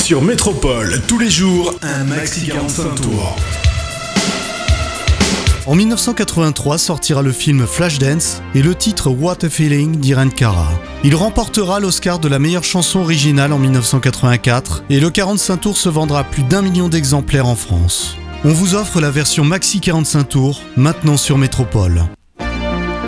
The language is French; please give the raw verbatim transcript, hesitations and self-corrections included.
Sur Métropole, tous les jours, un maxi quarante-cinq tours. En dix-neuf cent quatre-vingt-trois sortira le film Flashdance et le titre What a Feeling d'Irene Cara. Il remportera l'Oscar de la meilleure chanson originale en dix-neuf cent quatre-vingt-quatre et le quarante-cinq tours se vendra plus d'un million d'exemplaires en France. On vous offre la version maxi quarante-cinq tours, maintenant sur Métropole.